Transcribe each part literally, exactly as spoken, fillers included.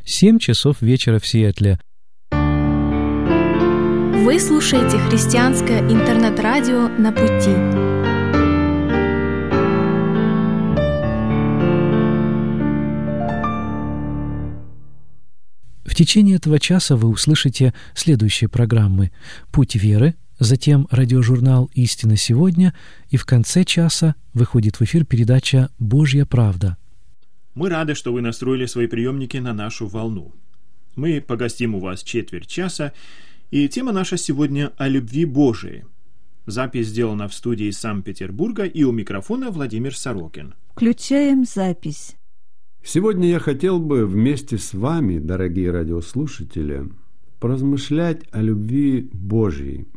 семь часов вечера в Сиэтле. Вы слушаете христианское интернет-радио «На пути». В течение этого часа вы услышите следующие программы: «Путь веры», затем радиожурнал «Истина сегодня», и в конце часа выходит в эфир передача «Божья правда». Мы рады, что вы настроили свои приемники на нашу волну. Мы погостим у вас четверть часа, и тема наша сегодня о любви Божией. Запись сделана в студии Санкт-Петербурга, и у микрофона Владимир Сорокин. Включаем запись. Сегодня я хотел бы вместе с вами, дорогие радиослушатели, поразмышлять о любви Божьей.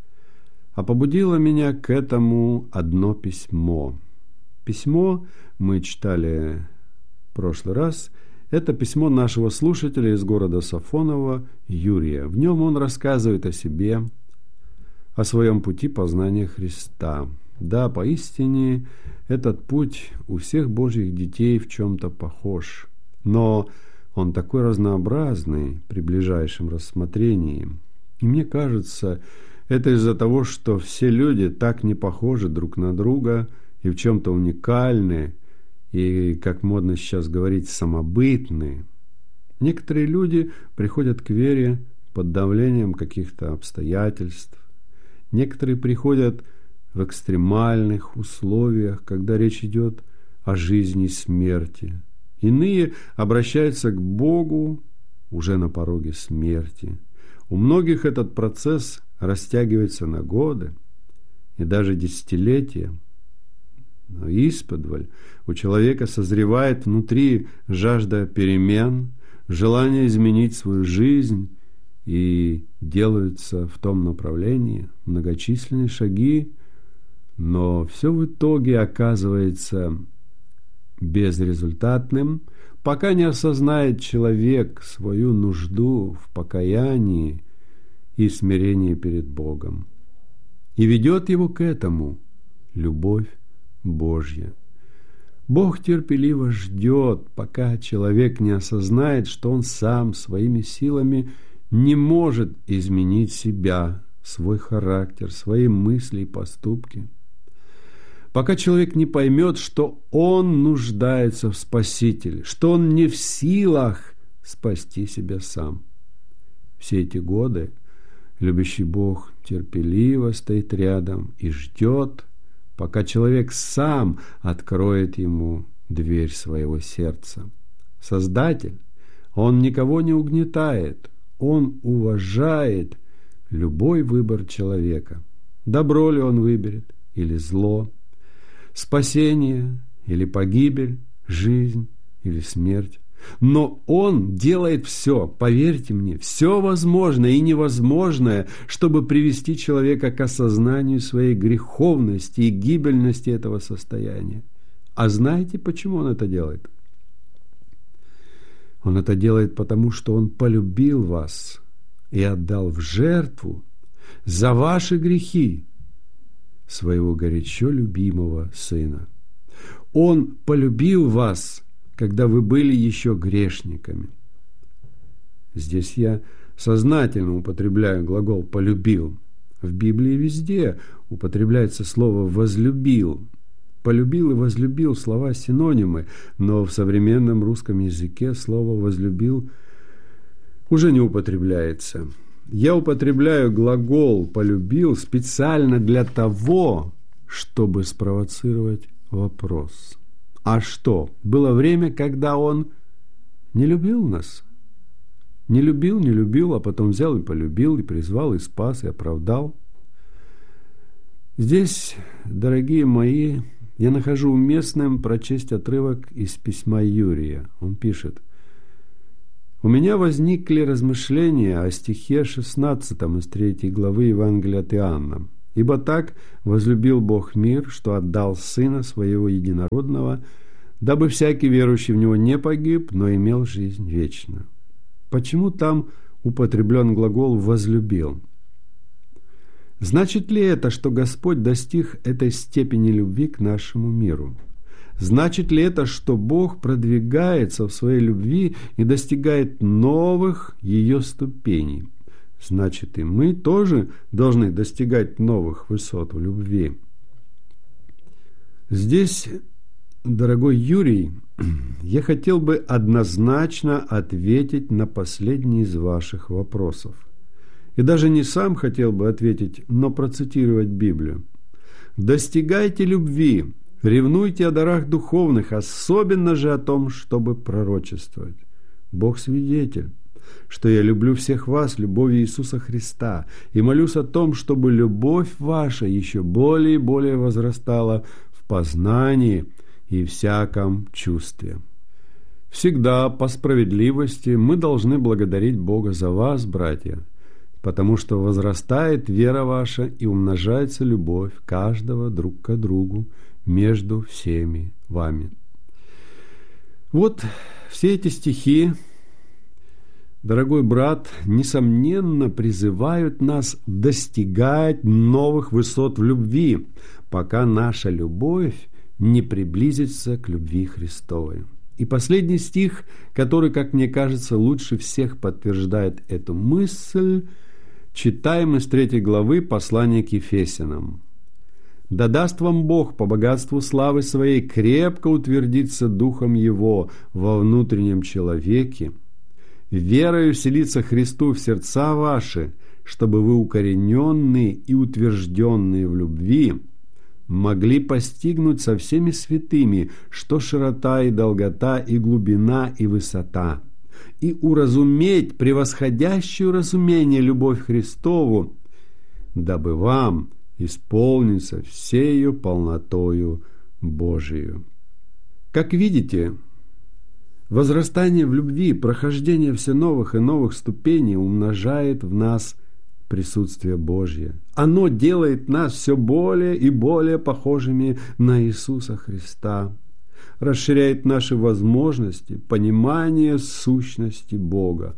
А побудило меня к этому одно письмо. Письмо мы читали в прошлый раз. Это письмо нашего слушателя из города Сафоново Юрия. В нем он рассказывает о себе, о своем пути познания Христа. Да, поистине, этот путь у всех Божьих детей в чем-то похож. Но он такой разнообразный при ближайшем рассмотрении. И мне кажется, это из-за того, что все люди так не похожи друг на друга и в чем-то уникальны, и, как модно сейчас говорить, самобытны. Некоторые люди приходят к вере под давлением каких-то обстоятельств. Некоторые приходят в экстремальных условиях, когда речь идет о жизни и смерти. Иные обращаются к Богу уже на пороге смерти. У многих этот процесс растягивается на годы и даже десятилетия. Но исподволь у человека созревает внутри жажда перемен, желание изменить свою жизнь, и делаются в том направлении многочисленные шаги, но все в итоге оказывается безрезультатным, пока не осознает человек свою нужду в покаянии и смирении перед Богом. И ведет его к этому любовь Божья. Бог терпеливо ждет, пока человек не осознает, что он сам своими силами не может изменить себя, свой характер, свои мысли и поступки. Пока человек не поймет, что он нуждается в Спасителе, что он не в силах спасти себя сам. Все эти годы любящий Бог терпеливо стоит рядом и ждет, пока человек сам откроет ему дверь своего сердца. Создатель, он никого не угнетает, он уважает любой выбор человека. Добро ли он выберет или зло, спасение или погибель, жизнь или смерть. Но он делает все, поверьте мне, все возможное и невозможное, чтобы привести человека к осознанию своей греховности и гибельности этого состояния. А знаете, почему он это делает? Он это делает потому, что он полюбил вас и отдал в жертву за ваши грехи своего горячо любимого Сына. Он полюбил вас, когда вы были еще грешниками. Здесь я сознательно употребляю глагол «полюбил». В Библии везде употребляется слово «возлюбил». «Полюбил» и «возлюбил» – слова синонимы, но в современном русском языке слово «возлюбил» уже не употребляется. Я употребляю глагол «полюбил» специально для того, чтобы спровоцировать вопрос. А что, было время, когда он не любил нас? Не любил, не любил, а потом взял и полюбил, и призвал, и спас, и оправдал. Здесь, дорогие мои, я нахожу уместным прочесть отрывок из письма Юрия. Он пишет: «У меня возникли размышления о стихе шестнадцатом из третьей главы Евангелия от Иоанна. Ибо так возлюбил Бог мир, что отдал Сына Своего Единородного, дабы всякий верующий в Него не погиб, но имел жизнь вечную». Почему там употреблен глагол «возлюбил»? Значит ли это, что Господь достиг этой степени любви к нашему миру? Значит ли это, что Бог продвигается в своей любви и достигает новых ее ступеней? Значит, и мы тоже должны достигать новых высот в любви. Здесь, дорогой Юрий, я хотел бы однозначно ответить на последний из ваших вопросов. И даже не сам хотел бы ответить, но процитировать Библию. «Достигайте любви, ревнуйте о дарах духовных, особенно же о том, чтобы пророчествовать. Бог свидетель, что я люблю всех вас любовью Иисуса Христа и молюсь о том, чтобы любовь ваша еще более и более возрастала в познании и всяком чувстве». Всегда по справедливости мы должны благодарить Бога за вас, братья, потому что возрастает вера ваша и умножается любовь каждого друг к другу между всеми вами. Вот все эти стихи, дорогой брат, несомненно призывают нас достигать новых высот в любви, пока наша любовь не приблизится к любви Христовой. И последний стих, который, как мне кажется, лучше всех подтверждает эту мысль, читаем из третьей главы послания к Ефесянам. «Да даст вам Бог по богатству славы Своей крепко утвердиться Духом Его во внутреннем человеке, верою вселиться Христу в сердца ваши, чтобы вы, укорененные и утвержденные в любви, могли постигнуть со всеми святыми, что широта и долгота и глубина и высота, и уразуметь превосходящую разумение любовь Христову, дабы вам исполниться всею полнотою Божию». Как видите, возрастание в любви, прохождение все новых и новых ступеней умножает в нас присутствие Божье. Оно делает нас все более и более похожими на Иисуса Христа, расширяет наши возможности, понимание сущности Бога.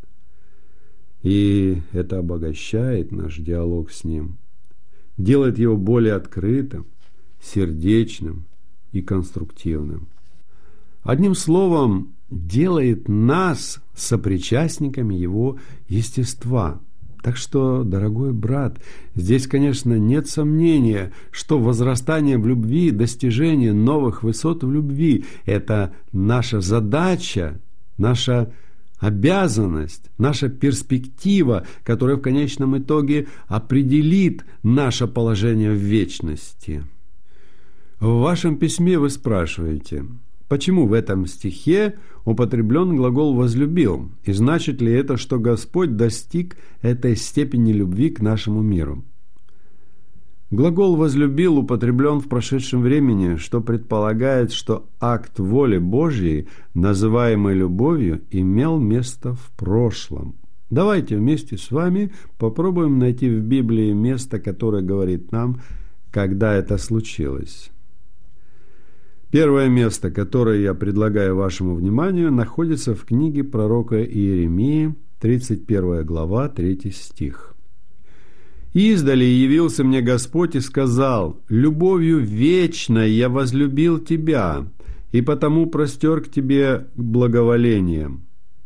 И это обогащает наш диалог с Ним, делает его более открытым, сердечным и конструктивным. Одним словом, делает нас сопричастниками Его естества. Так что, дорогой брат, здесь, конечно, нет сомнения, что возрастание в любви, достижение новых высот в любви – это наша задача, наша обязанность, наша перспектива, которая в конечном итоге определит наше положение в вечности. В вашем письме вы спрашиваете, почему в этом стихе употреблен глагол «возлюбил», и значит ли это, что Господь достиг этой степени любви к нашему миру? Глагол «возлюбил» употреблен в прошедшем времени, что предполагает, что акт воли Божьей, называемый любовью, имел место в прошлом. Давайте вместе с вами попробуем найти в Библии место, которое говорит нам, когда это случилось. Первое место, которое я предлагаю вашему вниманию, находится в книге пророка Иеремии, тридцать первая глава, третий стих. «Издали явился мне Господь и сказал: любовью вечной я возлюбил тебя, и потому простер к тебе благоволением».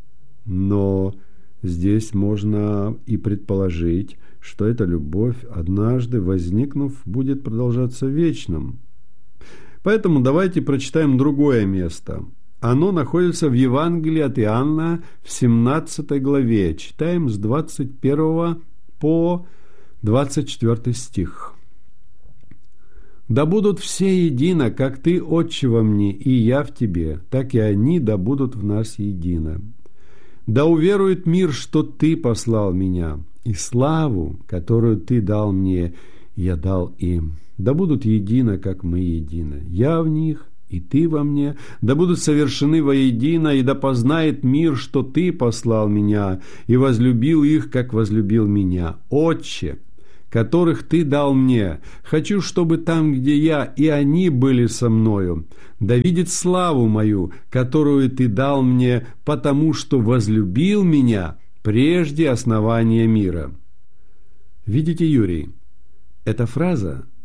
Но здесь можно и предположить, что эта любовь, однажды возникнув, будет продолжаться вечным. Поэтому давайте прочитаем другое место. Оно находится в Евангелии от Иоанна в семнадцатой главе. Читаем с двадцать первого по двадцать четвёртый стих. «Да будут все едино, как Ты, Отче, во мне, и я в Тебе, так и они да будут в нас едино. Да уверует мир, что Ты послал меня, и славу, которую Ты дал мне, я дал им. Да будут едино, как мы едины. Я в них, и Ты во мне. Да будут совершены воедино, и да познает мир, что Ты послал меня, и возлюбил их, как возлюбил меня. Отче, которых Ты дал мне, хочу, чтобы там, где я, и они были со мною. Да видит славу мою, которую Ты дал мне, потому что возлюбил меня прежде основания мира». Видите, Юрий, эта фраза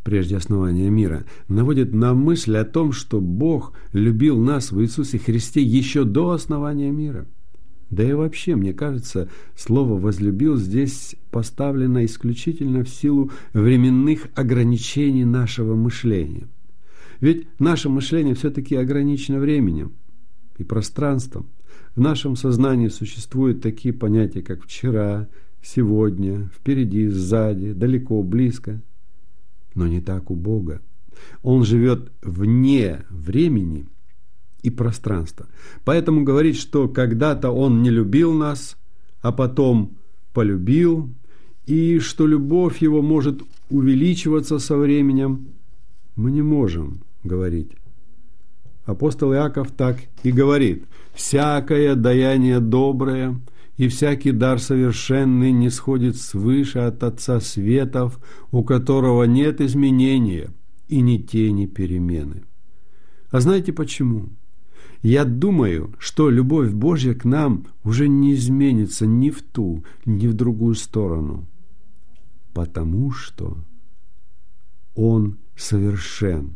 прежде основания мира, наводит на мысль о том, что Бог любил нас в Иисусе Христе еще до основания мира. Да и вообще, мне кажется, слово «возлюбил» здесь поставлено исключительно в силу временных ограничений нашего мышления. Ведь наше мышление все-таки ограничено временем и пространством. В нашем сознании существуют такие понятия, как «вчера», «сегодня», «впереди», «сзади», «далеко», «близко». Но не так у Бога. Он живет вне времени и пространства. Поэтому говорит, что когда-то Он не любил нас, а потом полюбил, и что любовь Его может увеличиваться со временем, мы не можем говорить. Апостол Иаков так и говорит: «Всякое даяние доброе и всякий дар совершенный не сходит свыше от Отца светов, у которого нет изменения и ни тени перемены». А знаете почему? Я думаю, что любовь Божья к нам уже не изменится ни в ту, ни в другую сторону, потому что Он совершен.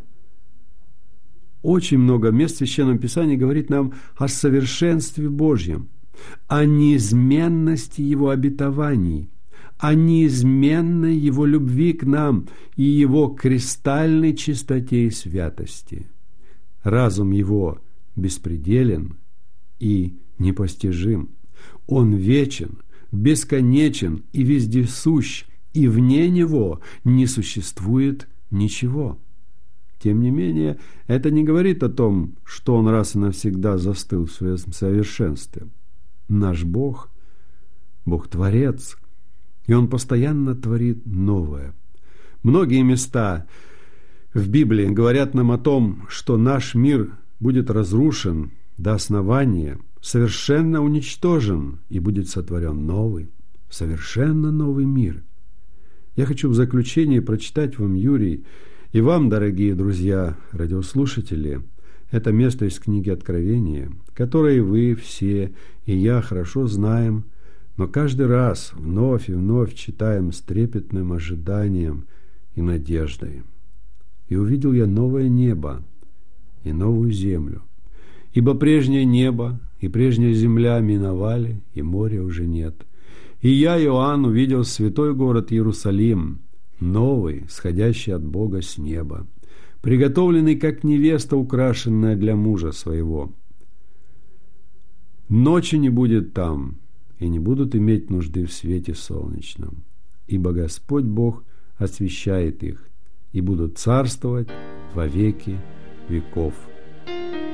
Очень много мест в Священном Писании говорит нам о совершенстве Божьем, о неизменности Его обетований, о неизменной Его любви к нам и Его кристальной чистоте и святости. Разум Его беспределен и непостижим. Он вечен, бесконечен и вездесущ, и вне Него не существует ничего. Тем не менее, это не говорит о том, что Он раз и навсегда застыл в своем совершенстве. Наш Бог – Бог-творец, и Он постоянно творит новое. Многие места в Библии говорят нам о том, что наш мир будет разрушен до основания, совершенно уничтожен, и будет сотворен новый, совершенно новый мир. Я хочу в заключение прочитать вам, Юрий, и вам, дорогие друзья, радиослушатели, это место из книги Откровения, которое вы все и я хорошо знаем, но каждый раз вновь и вновь читаем с трепетным ожиданием и надеждой. «И увидел я новое небо и новую землю, ибо прежнее небо и прежняя земля миновали, и моря уже нет. И я, Иоанн, увидел святой город Иерусалим, новый, сходящий от Бога с неба, приготовленный, как невеста, украшенная для мужа своего. Ночи не будет там, и не будут иметь нужды в свете солнечном, ибо Господь Бог освещает их, и будут царствовать во веки веков».